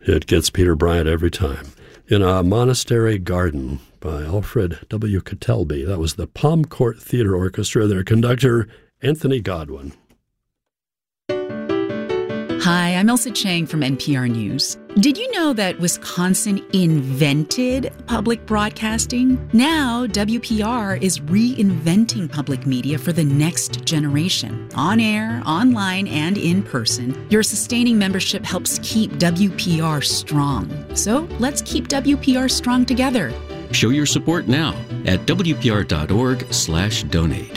It gets Peter Bryant every time. In a Monastery Garden by Alfred W. Kettelby. That was the Palm Court Theater Orchestra, their conductor, Anthony Godwin. Hi, I'm Elsa Chang from NPR News. Did you know that Wisconsin invented public broadcasting? Now, WPR is reinventing public media for the next generation. On air, online, and in person, your sustaining membership helps keep WPR strong. So let's keep WPR strong together. Show your support now at WPR.org/donate.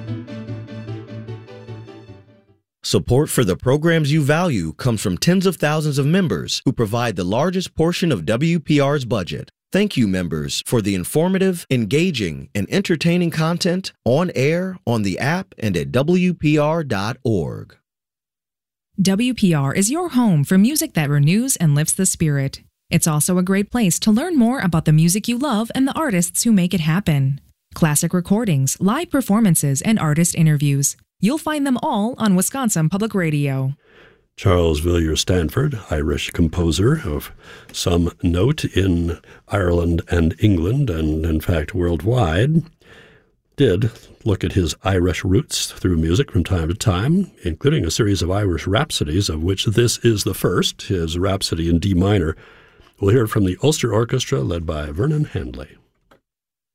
Support for the programs you value comes from tens of thousands of members who provide the largest portion of WPR's budget. Thank you, members, for the informative, engaging, and entertaining content on air, on the app, and at WPR.org. WPR is your home for music that renews and lifts the spirit. It's also a great place to learn more about the music you love and the artists who make it happen. Classic recordings, live performances, and artist interviews. You'll find them all on Wisconsin Public Radio. Charles Villiers Stanford, Irish composer of some note in Ireland and England, and in fact worldwide, did look at his Irish roots through music from time to time, including a series of Irish rhapsodies, of which this is the first, his Rhapsody in D minor. We'll hear it from the Ulster Orchestra, led by Vernon Handley.